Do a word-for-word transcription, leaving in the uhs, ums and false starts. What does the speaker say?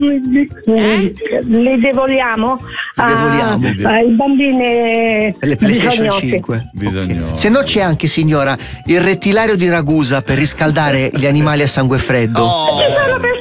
Eh? Li devolviamo devolviamo. ai bambini Le PlayStation bisognosi. cinque. Bisognosi. Ok. Se no c'è anche, signora, il rettilario di Ragusa per riscaldare gli animali a sangue freddo. Oh. Ci sono